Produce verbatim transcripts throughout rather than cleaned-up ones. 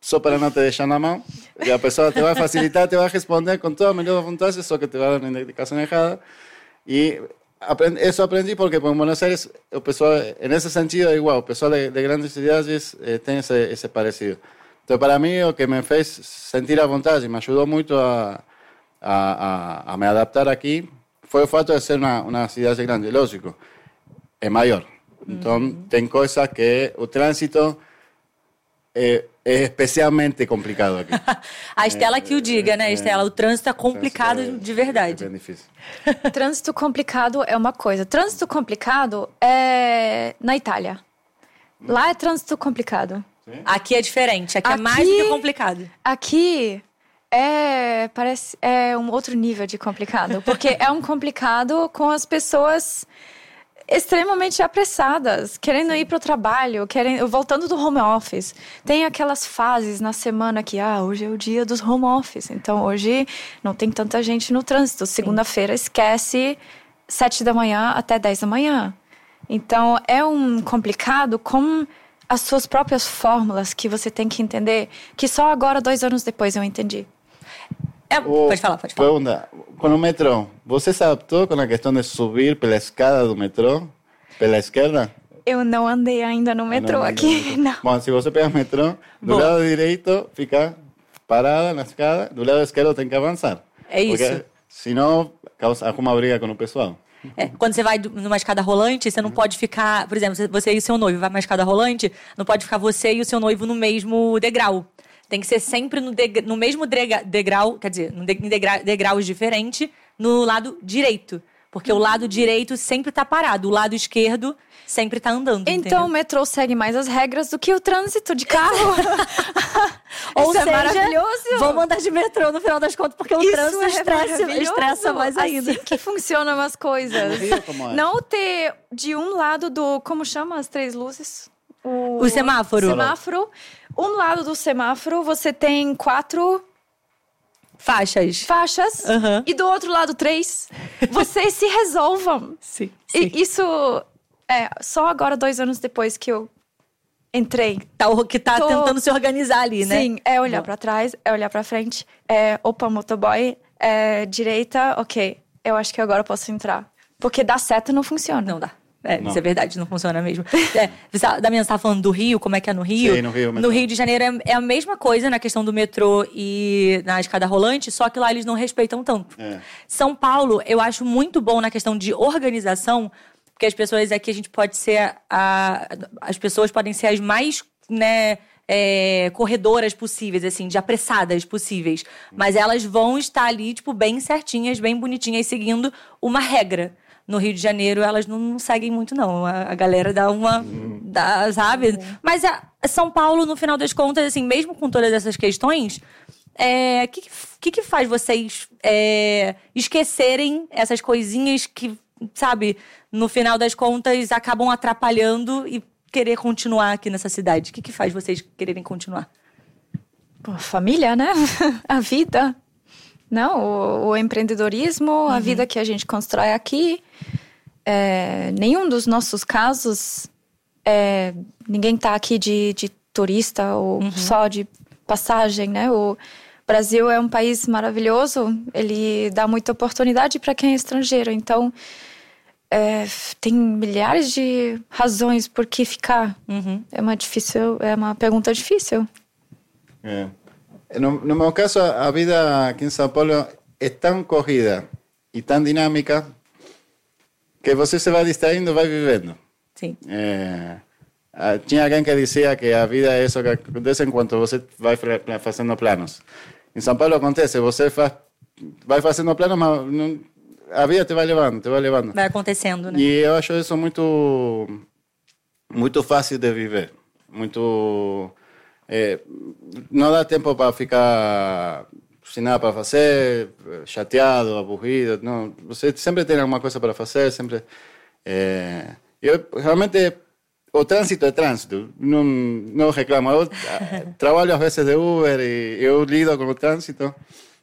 só para não te deixar na mão, e a pessoa te vai facilitar, te vai responder com toda a melhor vontade, só que te vai dar uma indicação errada. E aprendi, isso aprendi porque em Buenos Aires, o pessoal, nesse sentido, é igual, o pessoal de, de grandes cidades eh, tem esse, esse parecido. Então, para mim, o que me fez sentir a vontade, me ajudou muito a, a, a, a me adaptar aqui, foi o fato de ser uma, uma cidade grande. Lógico, é maior. Então, uhum. tem coisas que o trânsito é, é especialmente complicado aqui. A Estela é, que o diga, né, Estela? O trânsito é complicado é, de verdade. É bem difícil. Trânsito complicado é uma coisa. Trânsito complicado é na Itália. Lá é trânsito complicado. Sim. Aqui é diferente. Aqui, aqui é mais do que complicado. Aqui é, parece, é um outro nível de complicado. Porque é um complicado com as pessoas extremamente apressadas, querendo ir para o trabalho, querendo, voltando do home office. Tem aquelas fases na semana que, ah, hoje é o dia dos home office, então hoje não tem tanta gente no trânsito. Segunda-feira esquece sete da manhã até dez da manhã. Então é um complicado com as suas próprias fórmulas que você tem que entender, que só agora, dois anos depois, eu entendi. É, o, pode falar, pode falar. Pergunta, com o metrô, você se adaptou com a questão de subir pela escada do metrô, pela esquerda? Eu não andei ainda no metrô não, aqui, não. Bom, se você pega o metrô, do Bom. lado direito fica parada na escada, do lado esquerdo tem que avançar. É isso. Porque senão causa alguma briga com o pessoal. É, quando você vai numa escada rolante, você não uhum. pode ficar... Por exemplo, você e o seu noivo vai numa escada rolante, não pode ficar você e o seu noivo no mesmo degrau. Tem que ser sempre no, degra, no mesmo degrau, quer dizer, em degra, degraus diferentes, no lado direito. Porque o lado direito sempre está parado, o lado esquerdo sempre está andando. Então entendeu? O metrô segue mais as regras do que o trânsito de carro. Ou Isso seja, é maravilhoso. Vamos andar de metrô no final das contas, porque o Isso trânsito é estressa, estressa mais ainda. Assim que funcionam as coisas. É? Não ter de um lado do... Como chama as três luzes? O, o semáforo. Semáforo. Um lado do semáforo, você tem quatro... Faixas. Faixas. Uhum. E do outro lado, três. Vocês se resolvam. Sim, sim. E isso... É, só agora, dois anos depois que eu entrei. Tá, que tá Tô... tentando se organizar ali, né? Sim, é olhar pra trás, é olhar pra frente. É, opa, motoboy. É, direita, ok. Eu acho que agora eu posso entrar. Porque dar seta não funciona. Não dá. É, não. Isso é verdade, não funciona mesmo. É, Damiana, você estava falando do Rio, como é que é no Rio? Sim, no Rio. No Rio de Janeiro é, é a mesma coisa na questão do metrô e na escada rolante, só que lá eles não respeitam tanto. É. São Paulo, eu acho muito bom na questão de organização, porque as pessoas aqui, a gente pode ser... A, as pessoas podem ser as mais, né... É, corredoras possíveis, assim, de apressadas possíveis. Mas elas vão estar ali, tipo, bem certinhas, bem bonitinhas, seguindo uma regra. No Rio de Janeiro, elas não, não seguem muito, não. A, a galera dá uma... Uhum. Dá, sabe? Uhum. Mas a, a São Paulo, no final das contas, assim, mesmo com todas essas questões, o é, que, que, que faz vocês é, esquecerem essas coisinhas que, sabe, no final das contas, acabam atrapalhando e querer continuar aqui nessa cidade? O que, que faz vocês quererem continuar? Pô, família, né? A vida. Não, o, o empreendedorismo, uhum. A vida que a gente constrói aqui. É, nenhum dos nossos casos, é, ninguém está aqui de, de turista ou uhum. só de passagem, né? O Brasil é um país maravilhoso, ele dá muita oportunidade para quem é estrangeiro. Então, é, tem milhares de razões por que ficar. Uhum. É uma difícil, é uma pergunta difícil. É. No, no meu caso, a vida aqui em São Paulo é tão corrida e tão dinâmica que você se vai distraindo e vai vivendo. Sim. É, tinha alguém que dizia que a vida é isso que acontece enquanto você vai fazendo planos. Em São Paulo acontece, você faz, vai fazendo planos, mas não, a vida te vai levando, te vai levando. Vai acontecendo, né? E eu acho isso muito, muito fácil de viver. Muito... É, não dá tempo para ficar sem nada para fazer, chateado, aburrido. Não, você sempre tem alguma coisa para fazer, sempre. É, eu realmente o trânsito é trânsito, não não reclamo. Eu trabalho às vezes de Uber e eu lido com o trânsito.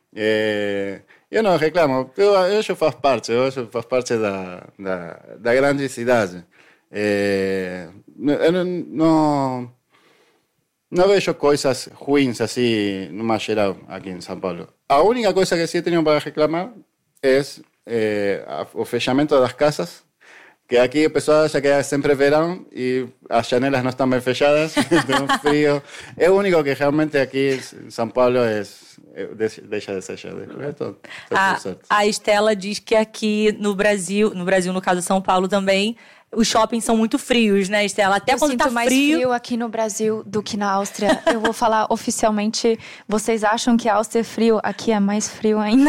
É, eu não reclamo. Eu, eu acho que faz parte, eu acho que faz parte da da, da grande cidade. É, eu não, não não vejo coisas ruins assim, numa geral, aqui em São Paulo. A única coisa que sim tenho para reclamar é eh, o fechamento das casas, que aqui o pessoal acha que é sempre verão e as janelas não estão bem fechadas, tem um frio. É o único que realmente aqui em São Paulo é, é, deixa de ser cheio. A, a Estela diz que aqui no Brasil, no Brasil, no caso São Paulo também, os shoppings são muito frios, né, Estela? Até eu quando sinto tá mais frio... frio aqui no Brasil do que na Áustria. Eu vou falar oficialmente, vocês acham que a Áustria é frio? Aqui é mais frio ainda.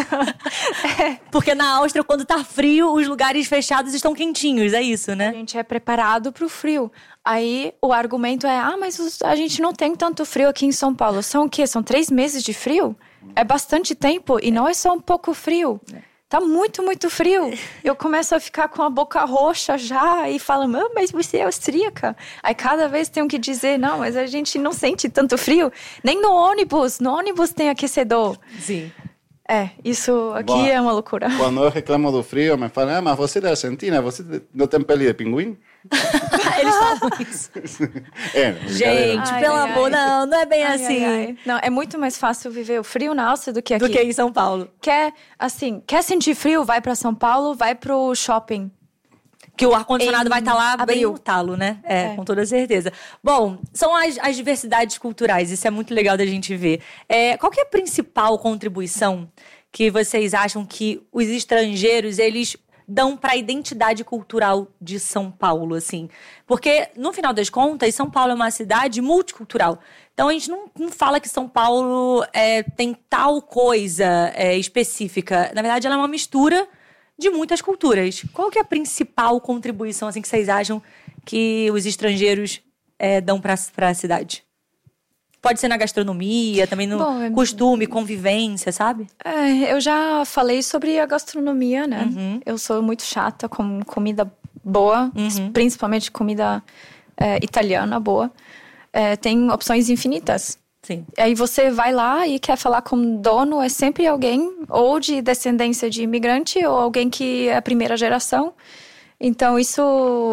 É. Porque na Áustria, quando tá frio, os lugares fechados estão quentinhos, é isso, né? A gente é preparado pro frio. Aí o argumento é, ah, mas a gente não tem tanto frio aqui em São Paulo. São o quê? São três meses de frio? É bastante tempo e não é só um pouco frio. É. Tá muito, muito frio. Eu começo a ficar com a boca roxa já e falo, mas você é austríaca. Aí cada vez tenho que dizer, não, mas a gente não sente tanto frio. Nem no ônibus. No ônibus tem aquecedor. Sim. É, isso aqui Bom, é uma loucura. Quando eu reclamo do frio, me falam, ah, mas você é da Argentina, você não tem pele de pinguim? Eles falam isso. É, gente, ai, pelo ai, amor, ai. não, não é bem ai, assim. Ai, ai. Não, é muito mais fácil viver o frio na Áustria do que aqui. Do que em São Paulo. Quer, assim, quer sentir frio, vai pra São Paulo, vai pro shopping. Que o ar-condicionado vai estar tá lá abril. bem no talo, né? É, é, com toda certeza. Bom, são as, as diversidades culturais, isso é muito legal da gente ver. É, qual que é a principal contribuição que vocês acham que os estrangeiros, eles dão para a identidade cultural de São Paulo, assim? Porque, no final das contas, São Paulo é uma cidade multicultural. Então, a gente não, não fala que São Paulo é, tem tal coisa é, específica. Na verdade, ela é uma mistura de muitas culturas. Qual que é a principal contribuição, assim, que vocês acham que os estrangeiros é, dão para a cidade? Pode ser na gastronomia, também no Bom, costume, convivência, sabe? É, eu já falei sobre a gastronomia, né? Uhum. Eu sou muito chata com comida boa, uhum. principalmente comida é, italiana boa. É, tem opções infinitas. Sim. Aí você vai lá e quer falar com o dono, é sempre alguém ou de descendência de imigrante ou alguém que é a primeira geração. Então, isso...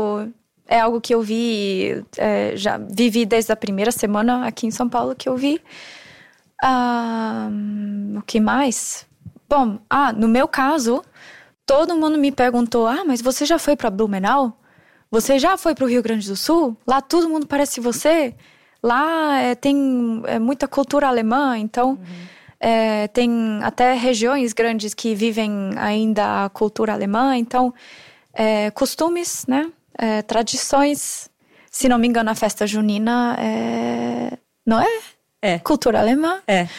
é algo que eu vi, é, já vivi desde a primeira semana aqui em São Paulo que eu vi. Ah, o que mais? Bom, ah, no meu caso, todo mundo me perguntou, ah, mas você já foi para Blumenau? Você já foi para o Rio Grande do Sul? Lá todo mundo parece você? Lá é, tem é, muita cultura alemã, então uhum. é, tem até regiões grandes que vivem ainda a cultura alemã, então é, costumes, né? É, tradições, se não me engano, a festa junina é... não é? É. Cultura alemã. É.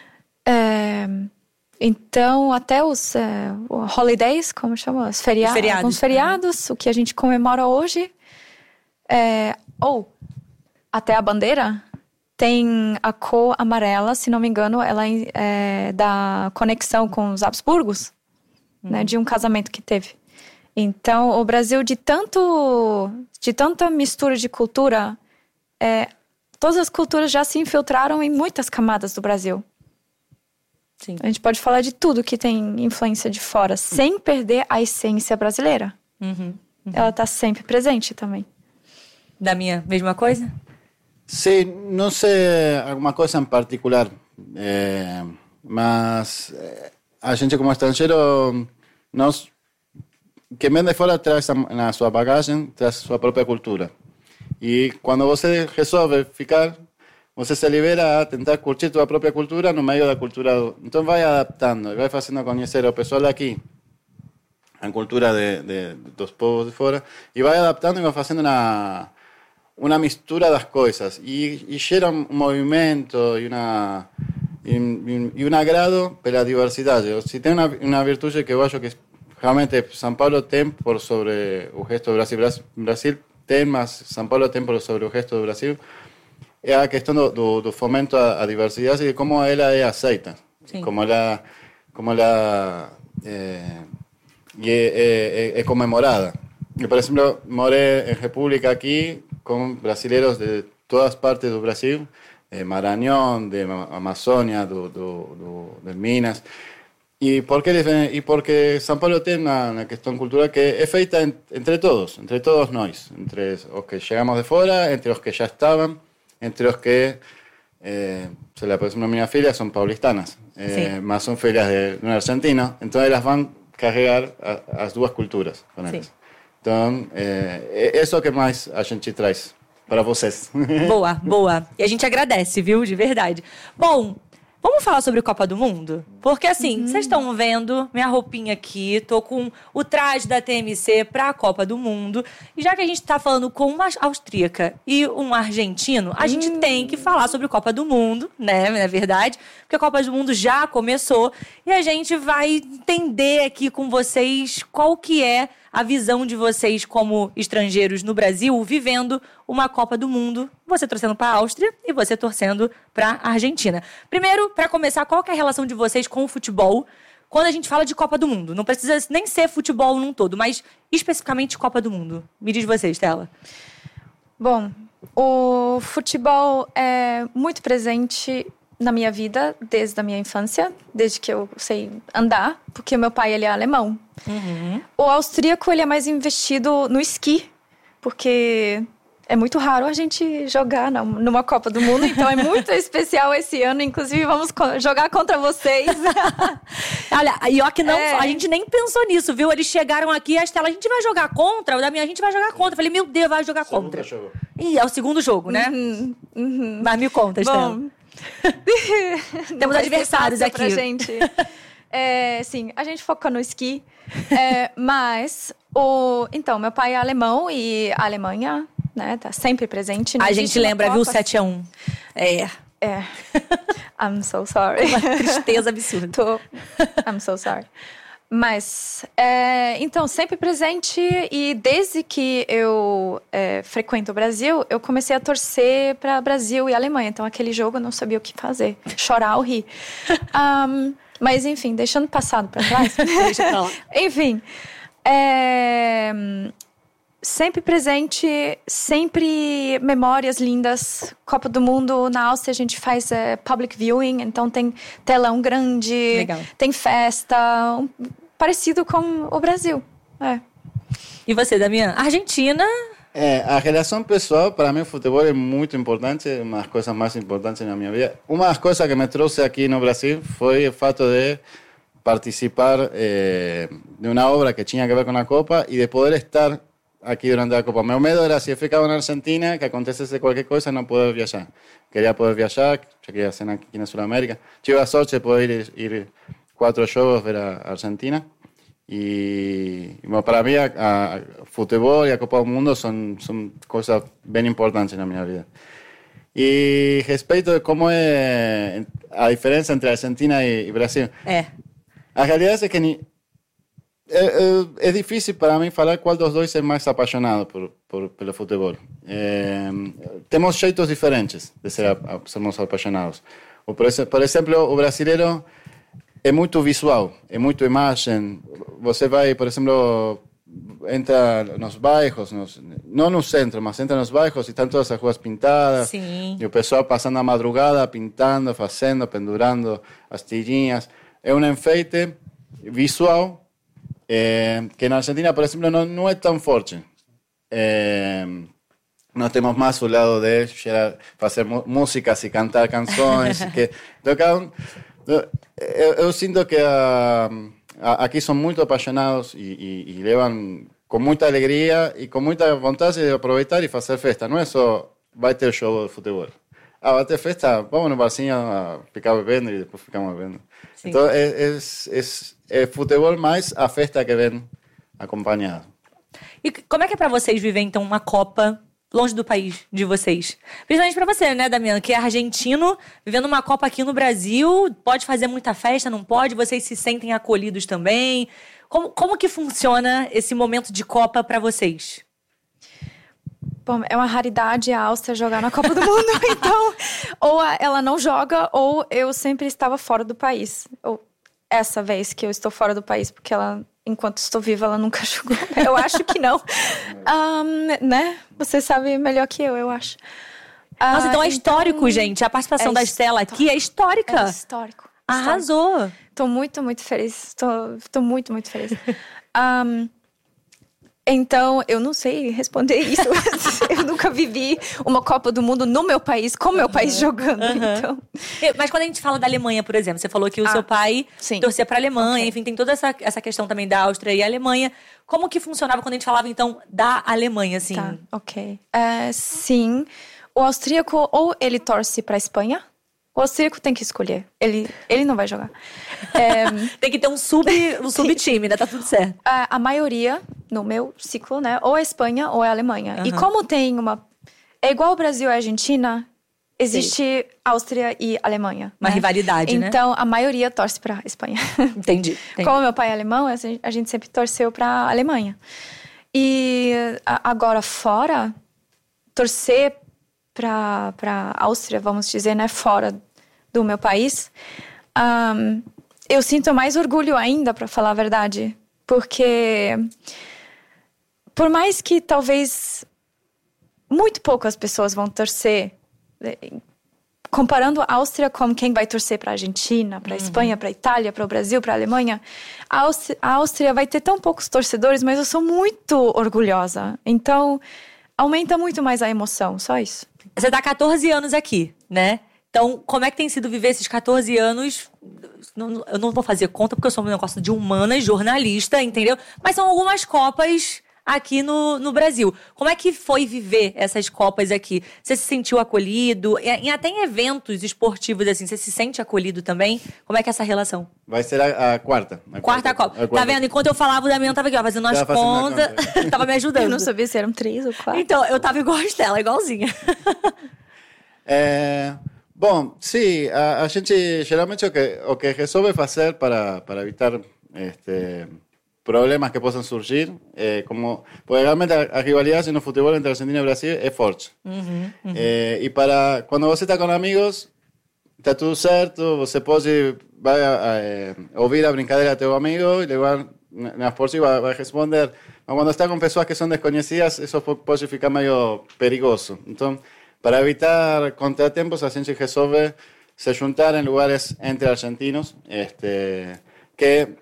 é então, até os é, holidays, como chama? Os feria- feriados. Alguns feriados, o que a gente comemora hoje. É, ou, até a bandeira tem a cor amarela, se não me engano, ela é da conexão com os Habsburgos, hum. né, de um casamento que teve. Então, o Brasil, de tanto, de tanta mistura de cultura, é, todas as culturas já se infiltraram em muitas camadas do Brasil. Sim. A gente pode falar de tudo que tem influência de fora, sem perder a essência brasileira. Uhum, uhum. Ela está sempre presente também. Da minha mesma coisa? Sim, não sei alguma coisa em particular, é, mas a gente como estrangeiro, nós... quem vem de fora traz na sua bagagem, traz sua própria cultura. E quando você resolve ficar, você se libera a tentar curtir sua própria cultura no meio da cultura. Do... Então vai adaptando, vai fazendo conhecer o pessoal daqui, a cultura de, de, dos povos de fora, e vai adaptando e vai fazendo uma, uma mistura das coisas. E, e gera um movimento e uma... E, e um agrado pela diversidade. Se tem uma, uma virtude que eu acho que realmente São Paulo tem por sobre o resto do Brasil. Brasil tem, mas São Paulo tem por sobre o resto do Brasil. É a questão do, do, do fomento à, à diversidade e como ela é aceita. Sim. Como ela, como ela é, é, é, é comemorada. Eu, por exemplo, morei em República aqui com brasileiros de todas partes do Brasil, de Maranhão, de Amazônia, do, do, do, de Minas. E porque, e porque São Paulo tem uma, uma questão cultural que é feita en, entre todos, entre todos nós, entre os que chegamos de fora, entre os que já estavam, entre os que eh, se la, por ejemplo, minhas filhas son paulistanas, eh, mas son filhas de un argentino, entonces elas van carregar a, as duas culturas com elas. Então, é, é isso que mais a gente traz para vocês. Boa, boa. E a gente agradece, viu? De verdade. Bom, vamos falar sobre Copa do Mundo? Porque assim, uhum. vocês estão vendo minha roupinha aqui, tô com o traje da T M C pra Copa do Mundo. E já que a gente tá falando com uma austríaca e um argentino, a uhum. gente tem que falar sobre Copa do Mundo, né? Na verdade, porque a Copa do Mundo já começou e a gente vai entender aqui com vocês qual que é a visão de vocês como estrangeiros no Brasil, vivendo uma Copa do Mundo, você torcendo para a Áustria e você torcendo para a Argentina. Primeiro, para começar, qual que é a relação de vocês com o futebol quando a gente fala de Copa do Mundo? Não precisa nem ser futebol num todo, mas especificamente Copa do Mundo. Me diz você, Stella. Bom, o futebol é muito presente na minha vida desde a minha infância, desde que eu sei andar, porque meu pai ele é alemão. Uhum. O austríaco ele é mais investido no esqui, porque é muito raro a gente jogar numa Copa do Mundo, então é muito especial esse ano. Inclusive, vamos jogar contra vocês. Olha, e ó que não, é. a gente nem pensou nisso, viu? Eles chegaram aqui, a Estela, a gente vai jogar contra, o da minha, a gente vai jogar contra. Eu falei, meu Deus, vai jogar contra. Jogo. Ih, é o segundo jogo, né? Uhum, uhum. Mas me conta, Estela. Bom, temos adversários aqui. Pra gente. É, sim, a gente foca no esqui. É, mas, o, então, meu pai é alemão e a Alemanha, né, tá sempre presente. A gente lembra, viu, sete a um. É. É. I'm so sorry. Uma tristeza absurda. Tô, I'm so sorry. Mas, é, então, sempre presente e desde que eu é, frequento o Brasil, eu comecei a torcer para Brasil e Alemanha. Então, aquele jogo eu não sabia o que fazer. Chorar ou rir. Um, mas, enfim, deixando o passado para trás. Deixa pra lá. Enfim, é, sempre presente, sempre memórias lindas. Copa do Mundo, na Áustria a gente faz é, public viewing, então tem telão grande, Legal. Tem festa, um, parecido com o Brasil. É. E você, Damian? Argentina? É, a relação pessoal, para mim, o futebol é muito importante, uma das coisas mais importantes na minha vida. Uma das coisas que me trouxe aqui no Brasil foi o fato de participar eh, de uma obra que tinha que ver com a Copa e de poder estar aqui durante a Copa. Meu medo era, se eu ficava na Argentina, que acontecesse qualquer coisa, não poder viajar. Queria poder viajar, já queria ser aqui na Sul-América. Tive a sorte de poder ir, ir quatro jogos ver a Argentina. E, e para mim, a, a futebol e a Copa do Mundo são, são coisas bem importantes na minha vida. E respeito de como é a diferença entre Argentina e, e Brasil. É. A realidade é que ni, é, é, é difícil para mim falar qual dos dois é mais apaixonado por, por, pelo futebol. É, temos jeitos diferentes de ser, sermos apaixonados. O, por, por exemplo, o brasileiro é muito visual, é muito imagem. Você vai, por exemplo, entra nos bairros, nos, não no centro, mas entra nos bairros e estão todas as ruas pintadas. Sim. E o pessoal passando a madrugada, pintando, fazendo, pendurando as tirinhas. É um enfeite visual eh, que na Argentina, por exemplo, não, não é tão forte. Eh, nós temos mais o lado de gerar, fazer músicas e cantar canções. que, então, cada um, eu, eu sinto que a, a, aqui são muito apaixonados e, e, e levam com muita alegria e com muita vontade de aproveitar e fazer festa. Não é só vai ter show de futebol. Ah, vai ter festa, vamos no barzinho a ficar bebendo e depois ficamos bebendo. Sim. Então, é, é, é, é futebol mais a festa que vem acompanhado. E como é que é para vocês viver, então, uma Copa longe do país de vocês? Principalmente para você, né, Damian, que é argentino, vivendo uma Copa aqui no Brasil, pode fazer muita festa, não pode? Vocês se sentem acolhidos também? Como, como que funciona esse momento de Copa para vocês? Bom, é uma raridade a Áustria jogar na Copa do Mundo, então ou ela não joga ou eu sempre estava fora do país. Ou essa vez que eu estou fora do país, porque ela, enquanto estou viva, ela nunca jogou. Eu acho que não. Um, né? Você sabe melhor que eu, eu acho. Nossa, uh, então é histórico, então, gente. A participação é da Stella aqui é histórica. É histórico. Arrasou. Estou muito, muito feliz. Estou muito, muito feliz. Um, Então, eu não sei responder isso. Eu eu nunca vivi uma Copa do Mundo no meu país, com o meu uhum. país jogando. Uhum. Então. Mas quando a gente fala da Alemanha, por exemplo, você falou que o ah, seu pai sim. torcia pra Alemanha, okay. enfim, tem toda essa, essa questão também da Áustria e Alemanha. Como que funcionava quando a gente falava, então, da Alemanha, assim? Tá, ok. Uh, sim, o austríaco ou ele torce pra Espanha, o austríaco tem que escolher. Ele, ele não vai jogar. É, tem que ter um sub, um sub-time, né? Tá tudo certo. A, a maioria, no meu ciclo, né? Ou é Espanha ou é Alemanha. Uhum. E como tem uma... É igual o Brasil e a Argentina, existe Sim. Áustria e Alemanha. Uma né? rivalidade, né? Então, a maioria torce pra Espanha. Entendi, entendi. Como meu pai é alemão, a gente sempre torceu pra Alemanha. E agora, fora, torcer para para Áustria, vamos dizer, né, fora do meu país, um, eu sinto mais orgulho ainda, para falar a verdade, porque por mais que talvez muito poucas pessoas vão torcer, comparando a Áustria com quem vai torcer para a Argentina, para a uhum. Espanha, para a Itália, para o Brasil, para a Alemanha, a Áustria, a Áustria vai ter tão poucos torcedores, mas eu sou muito orgulhosa. Então, aumenta muito mais a emoção, só isso. Você tá há catorze anos aqui, né? Então, como é que tem sido viver esses catorze anos? Eu não vou fazer conta, porque eu sou um negócio de humanas, jornalista, entendeu? Mas são algumas Copas aqui no, no Brasil. Como é que foi viver essas Copas aqui? Você se sentiu acolhido? E, e até em eventos esportivos, assim, você se sente acolhido também? Como é que é essa relação? Vai ser a, a quarta. A quarta, quarta Copa. A quarta. Tá vendo? Enquanto eu falava, o Damião tava aqui, ó, fazendo as contas. Tava me ajudando. Eu não sabia se eram três ou quatro. Então, eu tava igual a Estela, igualzinha. É, bom, sim, a, a gente geralmente o que, o que resolve fazer para, para evitar este, problemas que possam surgir, eh, como, porque realmente a, a rivalidade no futebol entre Argentina e Brasil é forte. Uhum, uhum. Eh, e para quando você está com amigos, está tudo certo, você pode vai a, a, ouvir a brincadeira do teu amigo e levar na por si vai, vai responder. Mas quando está com pessoas que são desconhecidas, isso pode ficar meio perigoso. Então, para evitar contratempos, a gente resolve se juntar em lugares entre argentinos, este, que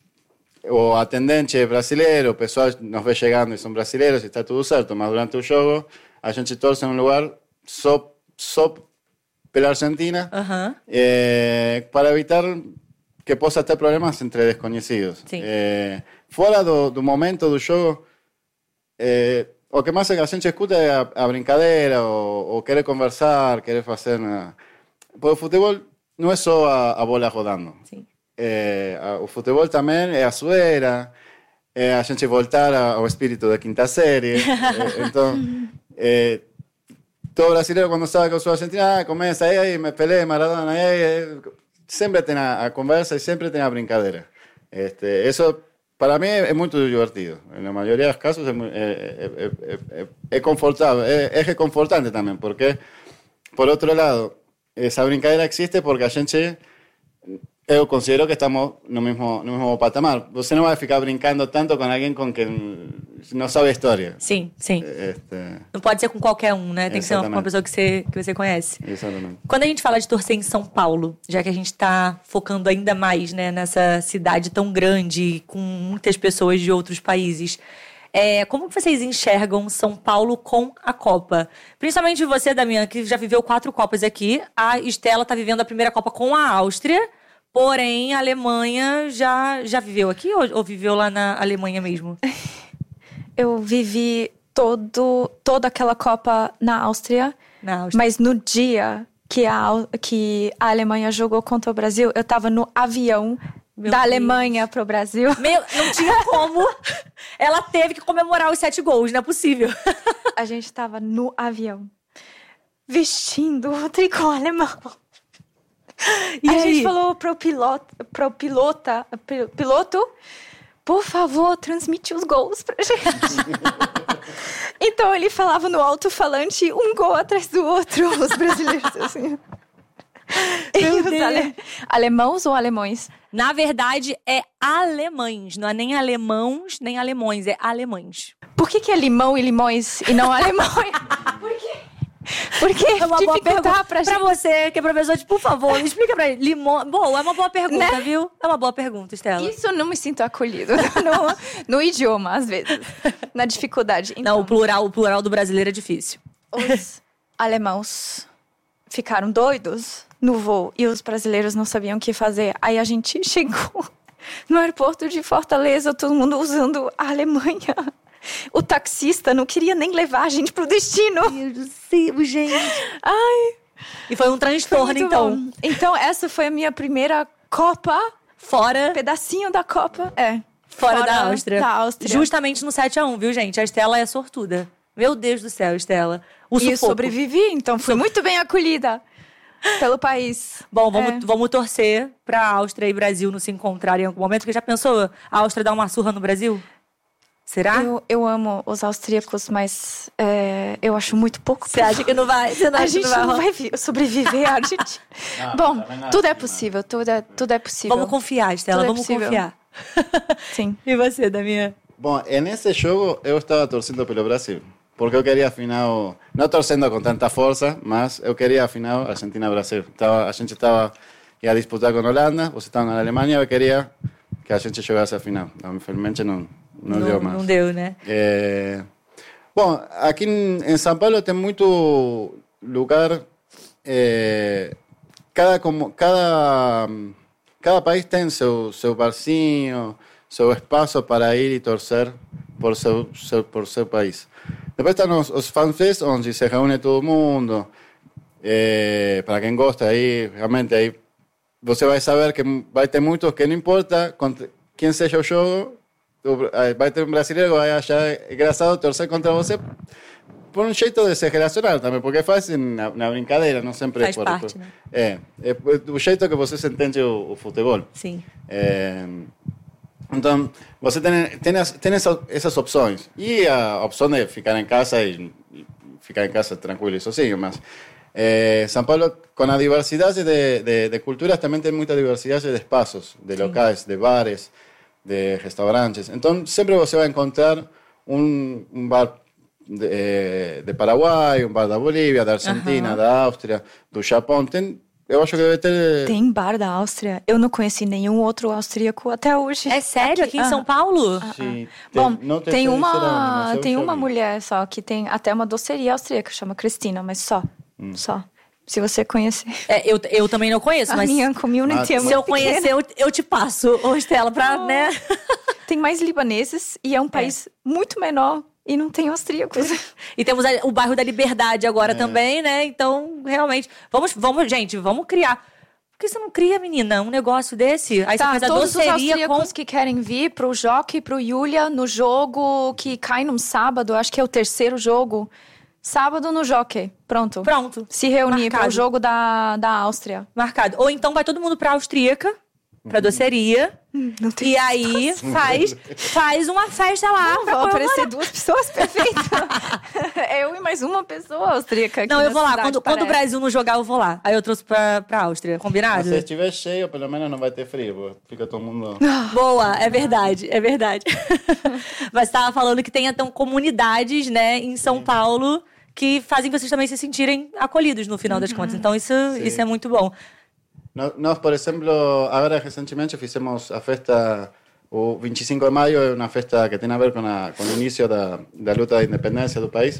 o atendente é brasileiro, o pessoal nos vê chegando e são brasileiros e está tudo certo, mas durante o jogo a gente torce em um lugar só, só pela Argentina, uh-huh. eh, para evitar que possa ter problemas entre desconhecidos. Eh, fora do, do momento do jogo, eh, o que mais a gente escuta é a, a brincadeira, ou, ou querer conversar, querer fazer... Uma... Porque o futebol não é só a, a bola rodando. Sim. É, a, o futebol também é a zoeira, é a gente voltar ao espírito da quinta série. é, então, é, todo brasileiro quando sabe que eu sou argentino, ah, começa aí, aí, me Pelé, Maradona, aí, aí, sempre tem a, a conversa e sempre tem a brincadeira. Este, isso... Para mí es muy divertido. En la mayoría de los casos es, muy, es, es, es, es confortable, es, es reconfortante también, porque, por otro lado, esa brincadera existe porque a gente, eu considero que estamos no mesmo, no mesmo patamar. Você não vai ficar brincando tanto com alguém com quem não sabe a história. Sim, sim. Este... Não pode ser com qualquer um, né? Tem Exatamente. Que ser uma, uma pessoa que você, que você conhece. Exatamente. Quando a gente fala de torcer em São Paulo, já que a gente está focando ainda mais, né, nessa cidade tão grande, com muitas pessoas de outros países, é, como vocês enxergam São Paulo com a Copa? Principalmente você, Damiana, que já viveu quatro Copas aqui. A Estela está vivendo a primeira Copa com a Áustria. Porém, a Alemanha já, já viveu aqui ou, ou viveu lá na Alemanha mesmo? Eu vivi todo, toda aquela Copa na Áustria, na Áustria. Mas no dia que a, que a Alemanha jogou contra o Brasil, eu tava no avião Meu da Deus. Alemanha pro Brasil. Meu, não tinha como. Ela teve que comemorar os sete gols, não é possível. A gente tava no avião, vestindo o tricô alemão. E a aí? gente falou pro piloto, pro pilota, piloto, por favor, transmite os gols pra gente. Então ele falava no alto-falante, um gol atrás do outro, os brasileiros assim. E os ale... alemãos ou alemães? Na verdade, é alemães, não é nem alemãos, nem alemões, é alemães. Por que que é limão e limões e não alemães? Por quê? Porque É uma boa pergunta dificultar pra, pra gente... você, que é professor, tipo, por favor, explica pra ele. Limão... Bom, é uma boa pergunta, Né? viu? É uma boa pergunta, Estela. Isso eu não me sinto acolhido no, no idioma, às vezes. Na dificuldade. Não, Então, o plural, o plural do brasileiro é difícil. os alemãos ficaram doidos no voo e os brasileiros não sabiam o que fazer. Aí a gente chegou no aeroporto de Fortaleza, todo mundo usando a Alemanha. O taxista não queria nem levar a gente pro destino. Meu Deus do céu, gente. Ai, E foi um foi transtorno, muito então. bom. Então, essa foi a minha primeira Copa, Fora, pedacinho da Copa. É. fora, da Áustria. Da Áustria. Justamente no sete a um, viu, gente? A Estela é sortuda. Meu Deus do céu, Estela. O E eu sufoco. sobrevivi, então fui muito bem acolhida pelo país. Bom, vamos, É. vamos torcer pra Áustria e Brasil não se encontrarem em algum momento. Porque já pensou a Áustria dar uma surra no Brasil? Será? Eu, eu amo os austríacos, mas é, eu acho muito pouco. Você acha que não vai? Você não A acha que gente não vai? não rolar? vai vi- sobreviver à Argentina. Não, Bom, também não é tudo é assim, possível, tudo é, tudo é possível. Vamos confiar, Estela, Tudo é vamos possível. confiar. Sim. E você, Damian? Bom, nesse jogo eu estava torcendo pelo Brasil. Porque eu queria afinal, não torcendo com tanta força, mas eu queria afinal Argentina-Brasil. Tava, a gente estava ia disputar com a Holanda, você estava na Alemanha, eu queria que a gente jogasse a final. Infelizmente não, não, deu mais. Não deu, né? É, bom, aqui em, em São Paulo tem muito lugar. É, cada, como, cada, cada país tem seu, seu barzinho, seu espaço para ir e torcer por seu, seu, por seu país. Depois estão os, os fanfests, onde se reúne todo mundo. É, para quem gosta, aí realmente aí você vai saber que vai ter muitos que não importa contra quem seja o jogo, vai ter um brasileiro que vai achar engraçado torcer contra você por um jeito de se relacionar também, porque faz na, na brincadeira, não sempre Faz por, parte, por, né? é, é o jeito que você se entende o, o futebol. Sim. É, então, você tem, tem, as, tem essas, essas opções. E a opção de ficar em casa e, e ficar em casa tranquilo e sozinho, mas eh, São Paulo, com a diversidade de, de, de culturas, também tem muita diversidade de espaços, de locais, de bares, de restaurantes. Então, sempre você vai encontrar um, um bar de, de Paraguai, um bar da Bolívia, da Argentina, Aham. da Áustria, do Japão. Tem, eu acho que deve ter... Tem bar da Áustria. Eu não conheci nenhum outro austríaco até hoje. É sério? Aqui em São Ah. Paulo? Sim, Bom, não te tem sei dizer uma, onde, mas eu tem já uma vi. mulher só que tem até uma doceria austríaca, chama Cristina, mas só. Hum. Só. Se você conhecer. É, eu, eu também não conheço, A mas minha community é Ah, se eu muito pequena. conhecer, eu, eu te passo, ô Estela, pra, né? Tem mais libaneses e é um país muito menor e não tem austríacos. E temos a- o bairro da Liberdade agora também, né? Então, realmente, vamos, vamos, gente, vamos criar. Por que você não cria, menina, um negócio desse? Aí Tá, você faz a todos os doceria com... austríacos que querem vir pro Jockey, pro Yulia, no jogo que cai num sábado, acho que é o terceiro jogo. Sábado no Jockey. Pronto. Pronto, Se reunir Marcado. pro jogo da, da Áustria. marcado. Ou então vai todo mundo pra Austríaca, pra doceria, Não tem e aí faz, faz uma festa lá. Não, pra vão comemorar. aparecer duas pessoas, perfeito. Eu e mais uma pessoa austríaca aqui Não, eu na vou lá. cidade, Quando, quando o parece. Brasil não jogar, eu vou lá. Aí eu trouxe pra, pra Áustria. Combinado? Mas se estiver cheio, pelo menos não vai ter frio, porque fica todo mundo... Boa, é verdade, é verdade. Mas estava falando que tem então comunidades, né, em São Paulo que fazem vocês também se sentirem acolhidos no final das contas. Então isso, isso é muito bom. Nós, nós, por exemplo, agora recentemente fizemos a festa, o vinte e cinco de maio é uma festa que tem a ver com, a, com o início da, da luta da independência do país.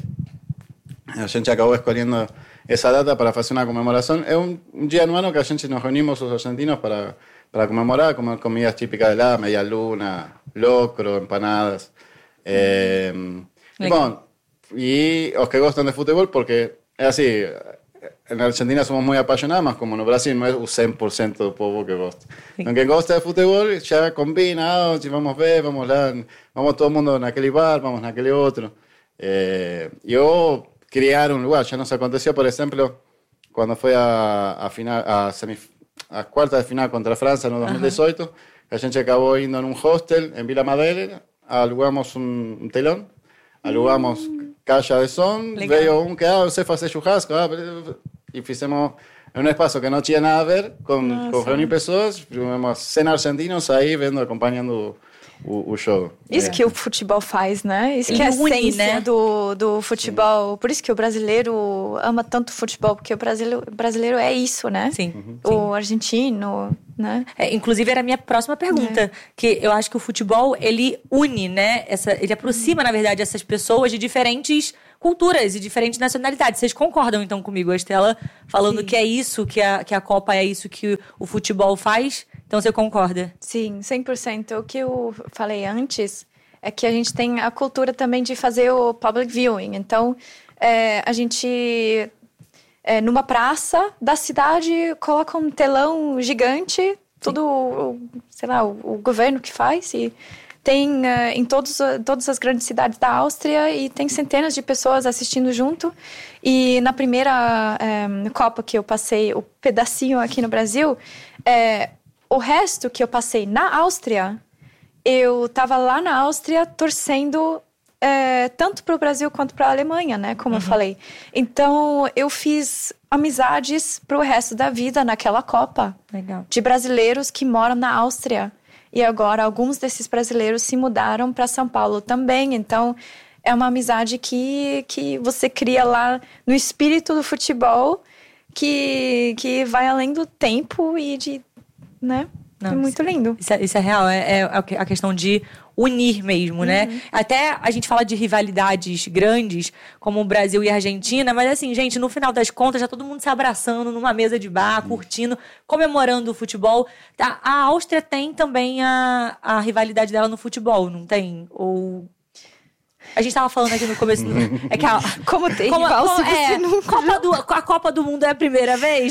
A gente acabou escolhendo essa data para fazer uma comemoração. É um, um dia no ano que a gente nos reunimos os argentinos para, para comemorar, comer comidas típicas de lá, meia luna, locro, empanadas. Eh, e, bom, e os que gostam de futebol, porque é assim, na Argentina somos muito apaixonados, mas como no Brasil não é o cem por cento do povo que gosta. Então, quem gosta de futebol já combina, ah, si vamos ver, vamos lá, vamos todo mundo naquele bar, vamos naquele outro. Eh, eu criar um lugar, já nos aconteceu, por exemplo, quando foi a, a, final, a, semif a quarta de final contra a França no dois mil e dezoito, a gente acabou indo num hostel em Vila Madeleine, alugamos um, um telão, alugamos mm. caixa de som, Legal. veio um que, ah, você faz churrasco, ah, e fizemos em um espaço que não tinha nada a ver com, com reunir pessoas, fizemos cem argentinos aí, vendo, acompanhando o, o jogo. Isso é. que o futebol faz, né? Isso E que é a une, essência né? do, do futebol. Sim. Por isso que o brasileiro ama tanto futebol, porque o brasileiro, brasileiro é isso, né? Sim. Uhum. O Sim. argentino, né? É, inclusive, era a minha próxima pergunta. É. Que eu acho que o futebol, ele une, né? Essa, ele aproxima, na verdade, essas pessoas de diferentes culturas e diferentes nacionalidades. Vocês concordam, então, comigo? A Estela falando Sim. que é isso, que a, que a Copa é isso que o futebol faz. Então, você concorda? Sim, cem por cento. O que eu falei antes é que a gente tem a cultura também de fazer o public viewing. Então, é, a gente, é, numa praça da cidade, coloca um telão gigante, tudo, o, sei lá, o, o governo que faz. E tem uh, em todos, todas as grandes cidades da Áustria e tem centenas de pessoas assistindo junto. E na primeira um, Copa que eu passei, o pedacinho aqui no Brasil, é, o resto que eu passei na Áustria, eu estava lá na Áustria torcendo é, tanto para o Brasil quanto para a Alemanha, né? Como uhum. eu falei. Então, eu fiz amizades para o resto da vida naquela Copa. Legal. De brasileiros que moram na Áustria. E agora, alguns desses brasileiros se mudaram para São Paulo também. Então, é uma amizade que, que você cria lá no espírito do futebol, que, que vai além do tempo e de... né? Não, é muito lindo. Isso é, isso é real, é, é a questão de unir mesmo, né? Uhum. Até a gente fala de rivalidades grandes, como o Brasil e a Argentina, mas assim, gente, no final das contas, já todo mundo se abraçando numa mesa de bar, uhum. curtindo, comemorando o futebol. Tá? A Áustria tem também a, a rivalidade dela no futebol, não tem? Ou... A gente tava falando aqui no começo. Do... É que a... Como tem como, rival, como, se é, não... Copa do, a Copa do Mundo é a primeira vez.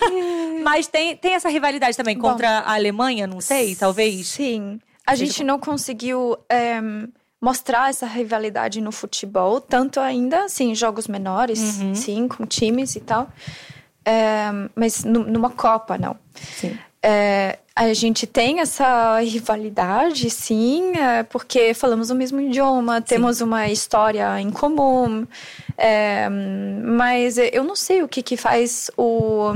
Mas tem, tem essa rivalidade também contra Bom, a Alemanha, não sei, talvez? Sim. A gente como... não conseguiu é, mostrar essa rivalidade no futebol, tanto ainda, sim, jogos menores, uhum. sim, com times e tal. É, mas numa Copa, não. Sim. É, a gente tem essa rivalidade, sim, é, porque falamos o mesmo idioma, sim. temos uma história em comum, é, mas eu não sei o que, que faz o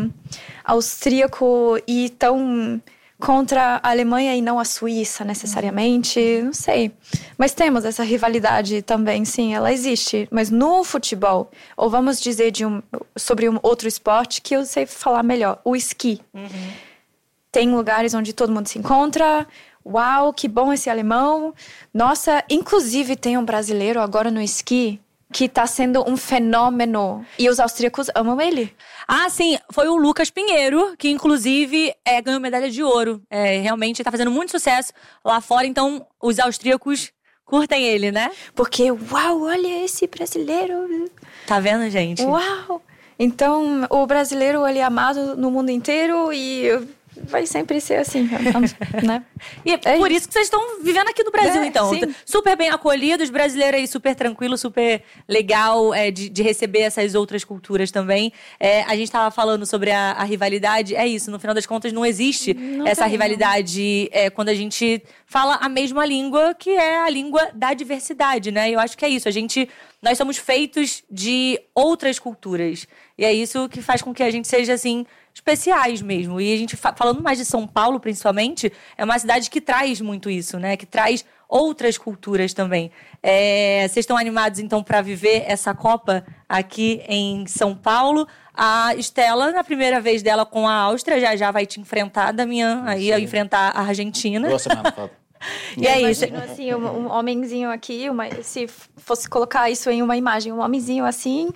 austríaco ir tão contra a Alemanha e não a Suíça, necessariamente, não sei. Mas temos essa rivalidade também, sim, ela existe. Mas no futebol, ou vamos dizer de um, sobre um outro esporte que eu sei falar melhor, o esqui. Uhum. Tem lugares onde todo mundo se encontra. Uau, que bom esse alemão. Nossa, inclusive tem um brasileiro agora no esqui que está sendo um fenômeno. E os austríacos amam ele. Ah, sim. Foi o Lucas Pinheiro, que inclusive é, ganhou medalha de ouro. É, realmente está fazendo muito sucesso lá fora. Então, os austríacos curtem ele, né? Porque, uau, olha esse brasileiro. Tá vendo, gente? Uau. Então, o brasileiro, ele é amado no mundo inteiro e... vai sempre ser assim, né? E é, é por isso. isso que vocês estão vivendo aqui no Brasil, é, então. Sim. Super bem acolhidos, brasileiros aí super tranquilo, super legal é, de, de receber essas outras culturas também. É, a gente estava falando sobre a, a rivalidade, é isso, no final das contas não existe não essa rivalidade é, quando a gente fala a mesma língua, que é a língua da diversidade, né? Eu acho que é isso, a gente... Nós somos feitos de outras culturas. E é isso que faz com que a gente seja, assim, especiais mesmo. E a gente, falando mais de São Paulo, principalmente, é uma cidade que traz muito isso, né? Que traz outras culturas também. É, vocês estão animados, então, para viver essa Copa aqui em São Paulo? A Estela, na primeira vez dela com a Áustria, já já vai te enfrentar, Damian, aí a enfrentar a Argentina. Boa semana, Fábio. E é isso. Assim, um, um homenzinho aqui, uma, se fosse colocar isso em uma imagem, um homenzinho assim,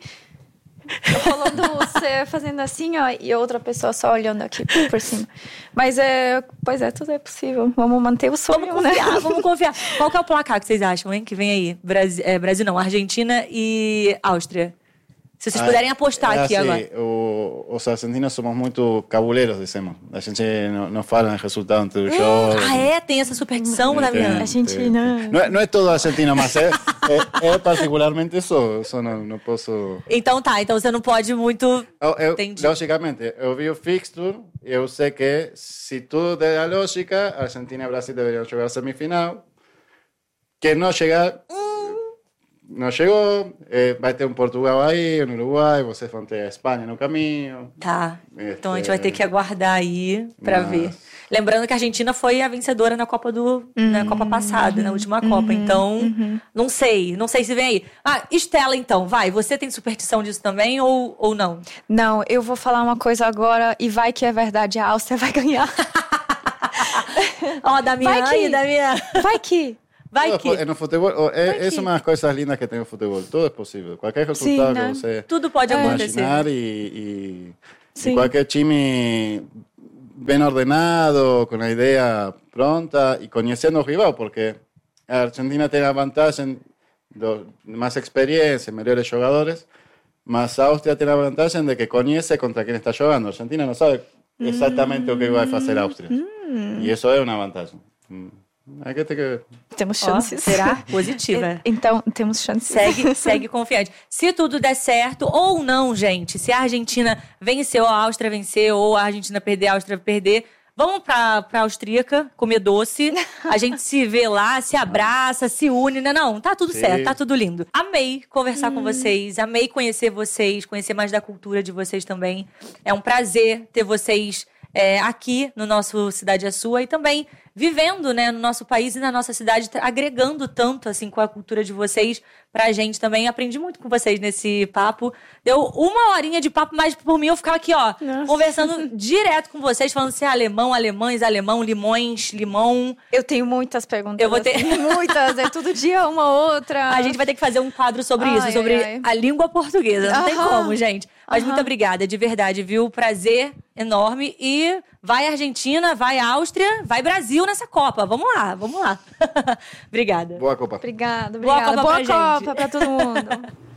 rolando, você fazendo assim, ó, e outra pessoa só olhando aqui por cima. Mas é, pois é, tudo é possível. Vamos manter o sonho, vamos confiar, né? Vamos confiar. Qual que é o placar que vocês acham, hein? Que vem aí? Brasil, é, Brasil não, Argentina e Áustria. Se vocês puderem apostar é aqui assim, agora. O, os argentinos somos muito cabuleiros, dizemos. A gente não, não fala em resultado antes do jogo. Ah, é? Tem essa superstição, Damian? A gente não... Não é, não é todo argentino, mas é, é, é particularmente isso. Isso não, não posso... Então tá, então você não pode muito... Eu, eu, logicamente, eu vi o fixture e eu sei que se tudo der a lógica, Argentina e Brasil deveriam jogar a semifinal. Que não chegar... Não chegou, eh, vai ter um Portugal aí, um Uruguai, vocês vão ter a Espanha no caminho. Tá, este... então a gente vai ter que aguardar aí pra Mas... ver. Lembrando que a Argentina foi a vencedora na Copa do Uhum, na Copa passada, uhum, na última uhum, Copa. Então, uhum. não sei. Não sei se vem aí. Ah, Estela, então. Vai. Você tem superstição disso também ou, ou não? Não, eu vou falar uma coisa agora e vai que é verdade, a Áustria vai ganhar. Ó, oh, Damian, Vai que- aí, Damian. Vai que... Vai Todo que... En el fútbol, o- Vai es, es que- una de las cosas lindas que tiene el fútbol. Todo es posible. Cualquier Sí, resultado ¿no? que você Tudo pode acontecer. imaginar y, y, Sí. y cualquier time bien ordenado, con la idea pronta y conociendo el rival, porque Argentina tiene la ventaja, do- más experiencia, mejores jugadores, más Austria tiene la ventaja de que conoce contra quién está jugando. Argentina no sabe exactamente lo que va a hacer Austria. Y eso es una ventaja. Mm. Hay que ter que... Temos Ó, chances. será positiva. Então, temos chances. Segue, segue confiante. Se tudo der certo ou não, gente, se a Argentina venceu, a Áustria venceu, ou a Argentina perder, a Áustria perder, vamos pra, pra Austríaca comer doce. A gente se vê lá, se abraça, se une, né? Não, tá tudo Sim. certo, tá tudo lindo. Amei conversar com vocês, amei conhecer vocês, conhecer mais da cultura de vocês também. É um prazer ter vocês é, aqui no nosso Cidade é Sua e também vivendo, né, no nosso país e na nossa cidade, tra- agregando tanto, assim, com a cultura de vocês pra gente também. Aprendi muito com vocês nesse papo. Deu uma horinha de papo, mas por mim eu ficava aqui, ó, Nossa. conversando direto com vocês, falando se é alemão, alemães, alemão, limões, limão. Eu tenho muitas perguntas. Eu vou ter- assim, muitas. É todo dia uma outra. A gente vai ter que fazer um quadro sobre Ai, isso, sobre ai, ai. a língua portuguesa. Não tem Aham. como, gente. Mas Aham. muito obrigada, de verdade, viu? Prazer enorme. E vai Argentina, vai Áustria, vai Brasil nessa Copa. Vamos lá, vamos lá. Obrigada. Boa Copa. Obrigada, Boa obrigada. Copa Boa pra gente. Copa pra todo mundo.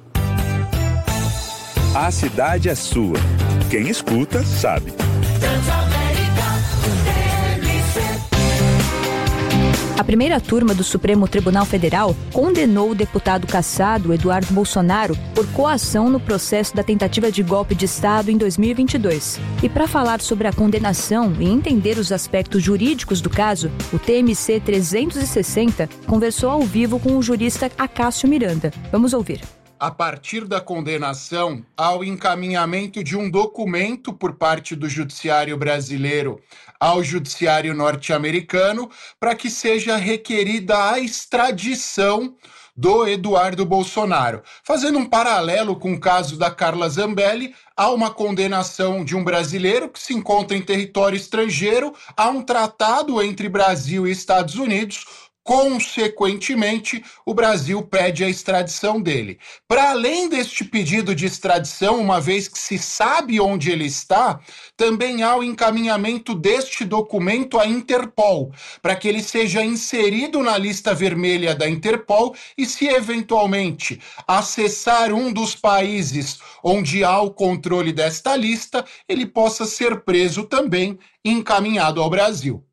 A cidade é sua. Quem escuta, sabe. A primeira turma do Supremo Tribunal Federal condenou o deputado cassado Eduardo Bolsonaro por coação no processo da tentativa de golpe de Estado em dois mil e vinte e dois. E para falar sobre a condenação e entender os aspectos jurídicos do caso, o T M C trezentos e sessenta conversou ao vivo com o jurista Acácio Miranda. Vamos ouvir. A partir da condenação, ao encaminhamento de um documento por parte do Judiciário brasileiro ao Judiciário norte-americano para que seja requerida a extradição do Eduardo Bolsonaro. Fazendo um paralelo com o caso da Carla Zambelli, há uma condenação de um brasileiro que se encontra em território estrangeiro, há um tratado entre Brasil e Estados Unidos. Consequentemente, o Brasil pede a extradição dele. Para além deste pedido de extradição, uma vez que se sabe onde ele está, também há o encaminhamento deste documento à Interpol, para que ele seja inserido na lista vermelha da Interpol e, se eventualmente acessar um dos países onde há o controle desta lista, ele possa ser preso também e encaminhado ao Brasil.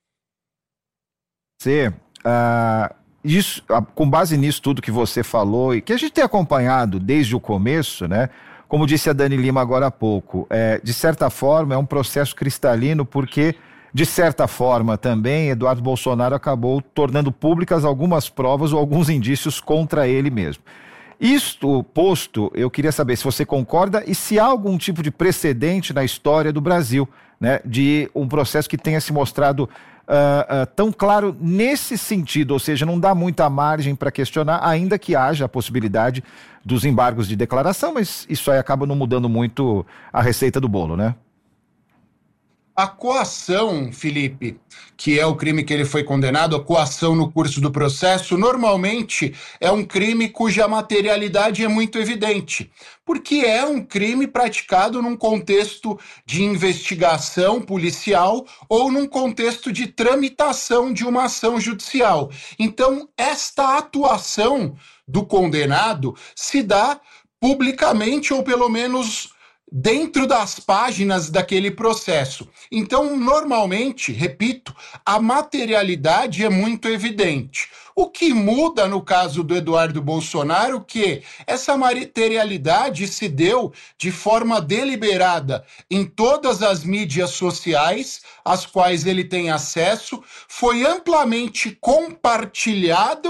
Você, ah, isso, ah, com base nisso tudo que você falou e que a gente tem acompanhado desde o começo, né? Como disse a Dani Lima agora há pouco, é, de certa forma é um processo cristalino porque, de certa forma também, Eduardo Bolsonaro acabou tornando públicas algumas provas ou alguns indícios contra ele mesmo. Isto posto, eu queria saber se você concorda e se há algum tipo de precedente na história do Brasil, né, de um processo que tenha se mostrado uh, uh, tão claro nesse sentido, ou seja, não dá muita margem para questionar, ainda que haja a possibilidade dos embargos de declaração, mas isso aí acaba não mudando muito a receita do bolo, né? A coação, Felipe, que é o crime que ele foi condenado, a coação no curso do processo, normalmente é um crime cuja materialidade é muito evidente, porque é um crime praticado num contexto de investigação policial ou num contexto de tramitação de uma ação judicial. Então, esta atuação do condenado se dá publicamente ou pelo menos dentro das páginas daquele processo. Então, normalmente, repito, a materialidade é muito evidente. O que muda no caso do Eduardo Bolsonaro é que essa materialidade se deu de forma deliberada em todas as mídias sociais, às quais ele tem acesso, foi amplamente compartilhado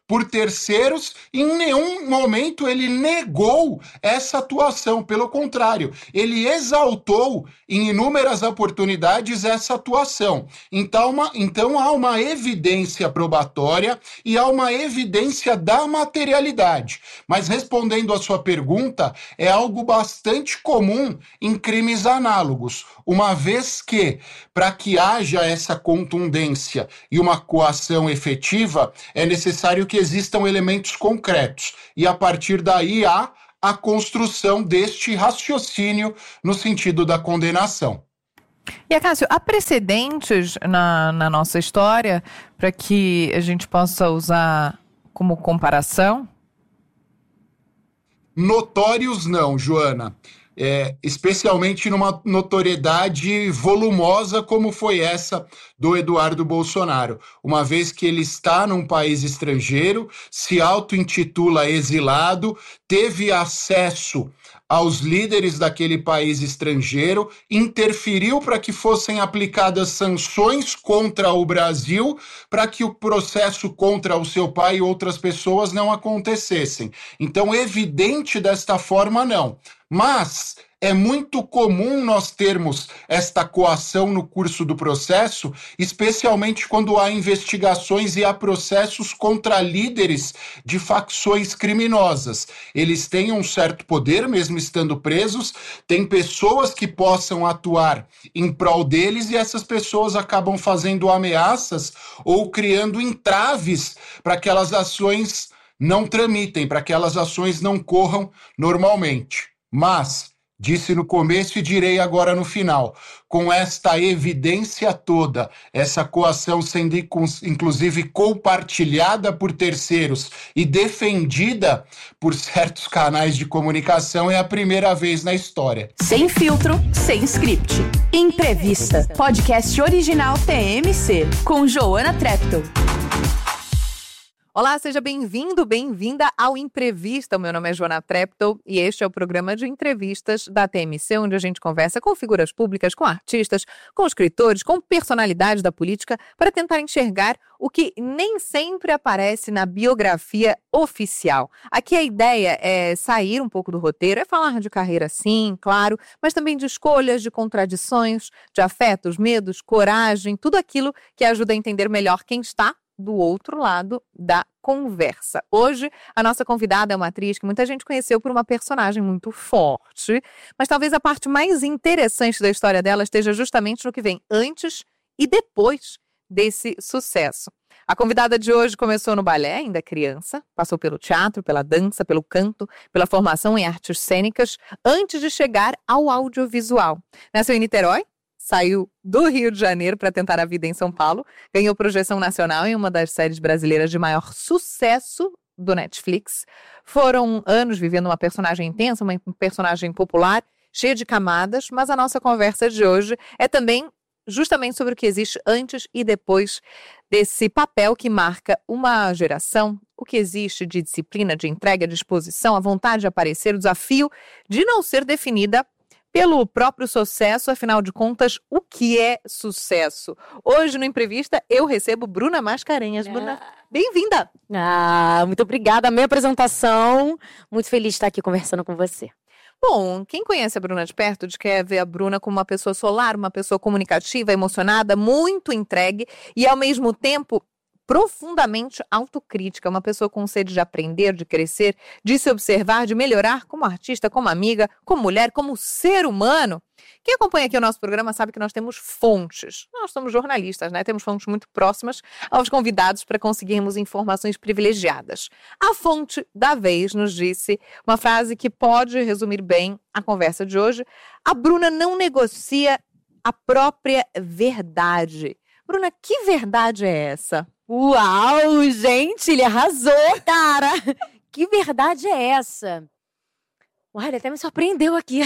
por terceiros, e em nenhum momento ele negou essa atuação, pelo contrário, ele exaltou em inúmeras oportunidades essa atuação. Então, uma, então há uma evidência probatória e há uma evidência da materialidade. Mas respondendo à sua pergunta, é algo bastante comum em crimes análogos, uma vez que, para que haja essa contundência e uma coação efetiva, é necessário que existam elementos concretos. E a partir daí há a construção deste raciocínio no sentido da condenação. E, Acácio, há precedentes na, na nossa história para que a gente possa usar como comparação? Notórios não, Joana. É, especialmente numa notoriedade volumosa como foi essa do Eduardo Bolsonaro, uma vez que ele está num país estrangeiro, se auto-intitula exilado, teve acesso aos líderes daquele país estrangeiro, interferiu para que fossem aplicadas sanções contra o Brasil, para que o processo contra o seu pai e outras pessoas não acontecessem. Então, evidente desta forma, não. Mas é muito comum nós termos esta coação no curso do processo, especialmente quando há investigações e há processos contra líderes de facções criminosas. Eles têm um certo poder, mesmo estando presos, tem pessoas que possam atuar em prol deles e essas pessoas acabam fazendo ameaças ou criando entraves para que aquelas ações não tramitem, para que aquelas ações não corram normalmente. Mas, disse no começo e direi agora no final, com esta evidência toda, essa coação sendo inclusive compartilhada por terceiros e defendida por certos canais de comunicação, é a primeira vez na história. Sem filtro, sem script. Imprevista. Podcast original T M C, com Joana Treptow. Olá, seja bem-vindo, bem-vinda ao Imprevista. O meu nome é Joana Treptow e este é o programa de entrevistas da T M C, onde a gente conversa com figuras públicas, com artistas, com escritores, com personalidades da política, para tentar enxergar o que nem sempre aparece na biografia oficial. Aqui a ideia é sair um pouco do roteiro, é falar de carreira sim, claro, mas também de escolhas, de contradições, de afetos, medos, coragem, tudo aquilo que ajuda a entender melhor quem está do outro lado da conversa. Hoje, a nossa convidada é uma atriz que muita gente conheceu por uma personagem muito forte, mas talvez a parte mais interessante da história dela esteja justamente no que vem antes e depois desse sucesso. A convidada de hoje começou no balé, ainda criança, passou pelo teatro, pela dança, pelo canto, pela formação em artes cênicas, antes de chegar ao audiovisual. Nasceu em Niterói, saiu do Rio de Janeiro para tentar a vida em São Paulo, ganhou projeção nacional em uma das séries brasileiras de maior sucesso do Netflix. Foram anos vivendo uma personagem intensa, uma personagem popular, cheia de camadas, mas a nossa conversa de hoje é também justamente sobre o que existe antes e depois desse papel que marca uma geração, o que existe de disciplina, de entrega, de exposição, a vontade de aparecer, o desafio de não ser definida pelo próprio sucesso. Afinal de contas, o que é sucesso? Hoje, no Imprevista, eu recebo Bruna Mascarenhas. Ah. Bruna, bem-vinda! Ah, muito obrigada. A minha apresentação. Muito feliz de estar aqui conversando com você. Bom, quem conhece a Bruna de perto quer ver a Bruna como uma pessoa solar, uma pessoa comunicativa, emocionada, muito entregue e, ao mesmo tempo, profundamente autocrítica, uma pessoa com sede de aprender, de crescer, de se observar, de melhorar como artista, como amiga, como mulher, como ser humano. Quem acompanha aqui o nosso programa sabe que nós temos fontes. Nós somos jornalistas, né? Temos fontes muito próximas aos convidados para conseguirmos informações privilegiadas. A fonte da vez nos disse uma frase que pode resumir bem a conversa de hoje. A Bruna não negocia a própria verdade. Bruna, que verdade é essa? Uau, gente, ele arrasou, cara! Que verdade é essa? Uai, ele até me surpreendeu aqui.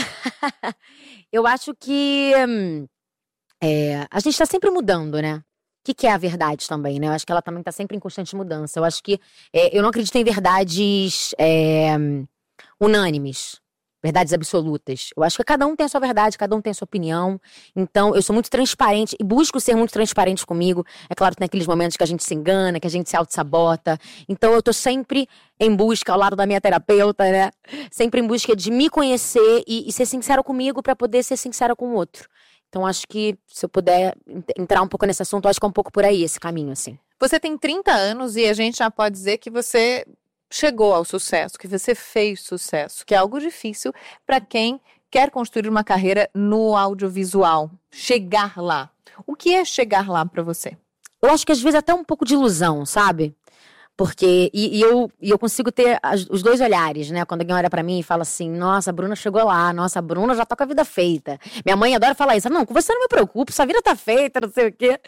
Eu acho que hum, é, a gente está sempre mudando, né? O que, que é a verdade também, né? Eu acho que ela também está sempre em constante mudança. Eu acho que é, eu não acredito em verdades é, unânimes. verdades absolutas. Eu acho que cada um tem a sua verdade, cada um tem a sua opinião. Então, eu sou muito transparente e busco ser muito transparente comigo. É claro que tem aqueles momentos que a gente se engana, que a gente se auto-sabota. Então, eu tô sempre em busca, ao lado da minha terapeuta, né? Sempre em busca de me conhecer e, e ser sincera comigo para poder ser sincera com o outro. Então, acho que se eu puder entrar um pouco nesse assunto, acho que é um pouco por aí esse caminho, assim. Você tem trinta anos e a gente já pode dizer que você chegou ao sucesso, que você fez sucesso, que é algo difícil para quem quer construir uma carreira no audiovisual. Chegar lá. O que é chegar lá para você? Eu acho que às vezes é até um pouco de ilusão, sabe? Porque, e, e, eu, e eu consigo ter as, os dois olhares, né? Quando alguém olha pra mim e fala assim, nossa, a Bruna chegou lá, nossa, a Bruna já tá com a vida feita. Minha mãe adora falar isso, não, com você não me preocupo, sua vida tá feita, não sei o quê.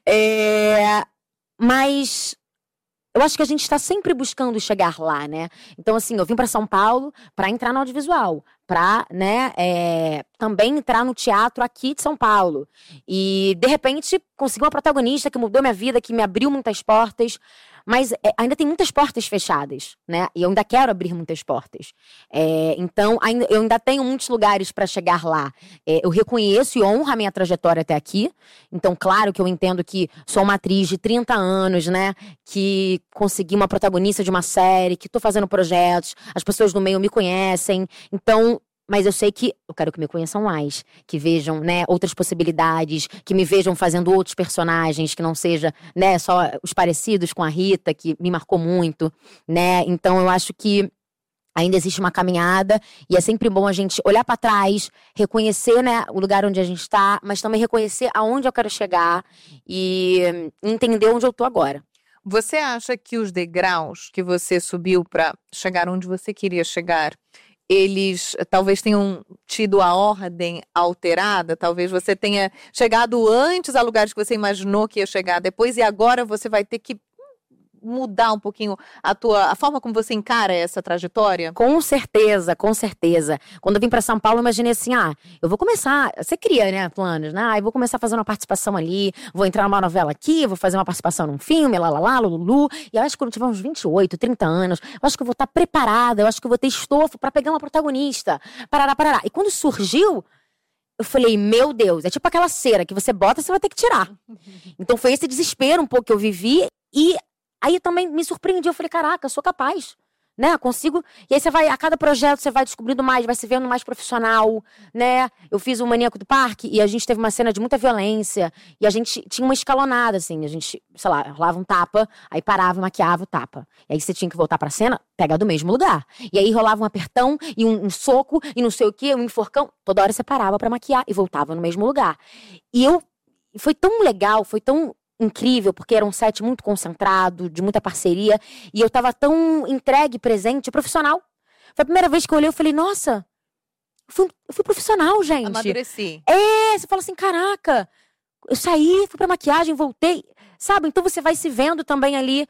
É, mas eu acho que a gente está sempre buscando chegar lá, né? Então, assim, eu vim para São Paulo para entrar no audiovisual, para, né, é, também entrar no teatro aqui de São Paulo. E, de repente, consegui uma protagonista que mudou minha vida, que me abriu muitas portas. Mas é, ainda tem muitas portas fechadas, né? E eu ainda quero abrir muitas portas. É, então, ainda, eu ainda tenho muitos lugares para chegar lá. É, eu reconheço e honro a minha trajetória até aqui. Então, claro que eu entendo que sou uma atriz de trinta anos, né? Que consegui uma protagonista de uma série, que tô fazendo projetos, as pessoas do meio me conhecem. Então, mas eu sei que eu quero que me conheçam mais, que vejam, né, outras possibilidades, que me vejam fazendo outros personagens, que não seja, né, só os parecidos com a Rita, que me marcou muito, né? Então eu acho que ainda existe uma caminhada e é sempre bom a gente olhar para trás, reconhecer, né, o lugar onde a gente está, mas também reconhecer aonde eu quero chegar e entender onde eu tô agora. Você acha que os degraus que você subiu para chegar onde você queria chegar, eles talvez tenham tido a ordem alterada, talvez você tenha chegado antes a lugares que você imaginou que ia chegar depois e agora você vai ter que mudar um pouquinho a tua, a forma como você encara essa trajetória? Com certeza, com certeza. Quando eu vim pra São Paulo, eu imaginei assim, ah, eu vou começar, você cria, né, planos, né, ah, eu vou começar fazendo uma participação ali, vou entrar numa novela aqui, vou fazer uma participação num filme, lá, lá, lá, lulu, e eu acho que quando eu tiver uns vinte e oito, trinta anos, eu acho que eu vou estar preparada, eu acho que eu vou ter estofo pra pegar uma protagonista, parará, parará. E quando surgiu, eu falei, meu Deus, é tipo aquela cera que você bota, você vai ter que tirar. Então foi esse desespero um pouco que eu vivi e aí também me surpreendi, eu falei, caraca, eu sou capaz, né, consigo. E aí você vai, a cada projeto você vai descobrindo mais, vai se vendo mais profissional, né. Eu fiz o Maníaco do Parque e a gente teve uma cena de muita violência e a gente tinha uma escalonada, assim, a gente, sei lá, rolava um tapa, aí parava, maquiava o tapa. E aí você tinha que voltar pra cena, pegar do mesmo lugar. E aí rolava um apertão e um, um soco e não sei o quê, um enforcão. Toda hora você parava pra maquiar e voltava no mesmo lugar. E eu, foi tão legal, foi tão incrível, porque era um set muito concentrado, de muita parceria, e eu tava tão entregue, presente, profissional. Foi a primeira vez que eu olhei, eu falei, nossa, eu fui, eu fui profissional, gente. Amadureci. É, você fala assim, caraca, eu saí, fui pra maquiagem, voltei, sabe? Então você vai se vendo também ali,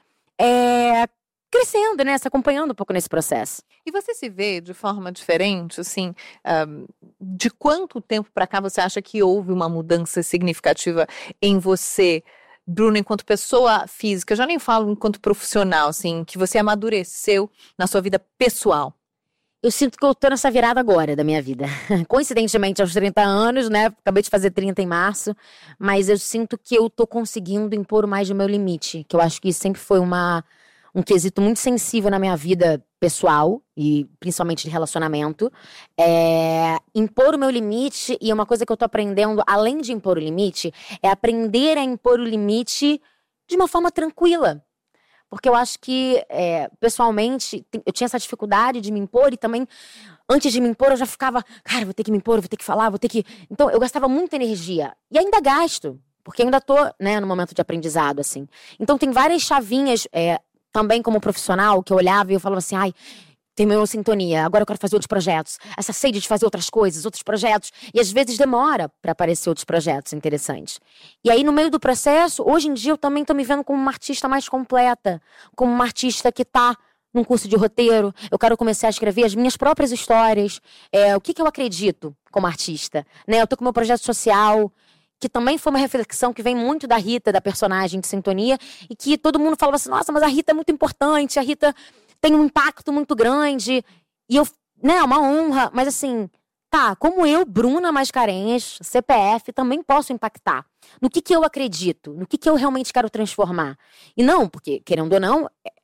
é, crescendo, né? Se acompanhando um pouco nesse processo. E você se vê de forma diferente, assim, um, de quanto tempo pra cá você acha que houve uma mudança significativa em você, Bruna, enquanto pessoa física, eu já nem falo enquanto profissional, assim, que você amadureceu na sua vida pessoal? Eu sinto que eu tô nessa virada agora da minha vida. Coincidentemente, aos trinta anos, né? Acabei de fazer trinta em março. Mas eu sinto que eu tô conseguindo impor mais o meu limite. Que eu acho que isso sempre foi uma, um quesito muito sensível na minha vida pessoal. E principalmente de relacionamento. É, impor o meu limite, e uma coisa que eu tô aprendendo, além de impor o limite, é aprender a impor o limite de uma forma tranquila. Porque eu acho que, é, pessoalmente, eu tinha essa dificuldade de me impor e também, antes de me impor, eu já ficava, cara, vou ter que me impor, vou ter que falar, vou ter que... Então, eu gastava muita energia. E ainda gasto, porque ainda tô, né, no momento de aprendizado, assim. Então, tem várias chavinhas, é, também como profissional, que eu olhava e eu falava assim, ai, terminou a sintonia, agora eu quero fazer outros projetos. Essa sede de fazer outras coisas, outros projetos. E às vezes demora pra aparecer outros projetos interessantes. E aí, no meio do processo, hoje em dia eu também tô me vendo como uma artista mais completa. Como uma artista que tá num curso de roteiro. Eu quero começar a escrever as minhas próprias histórias. É, o que que eu acredito como artista. Né? Eu tô com o meu projeto social, que também foi uma reflexão que vem muito da Rita, da personagem de Sintonia. E que todo mundo falava assim, nossa, mas a Rita é muito importante, a Rita tem um impacto muito grande. E eu né, é uma honra, mas assim, tá, como eu, Bruna Mascarenhas, C P F, também posso impactar. No que que eu acredito, no que que eu realmente quero transformar. E não, porque, querendo ou não,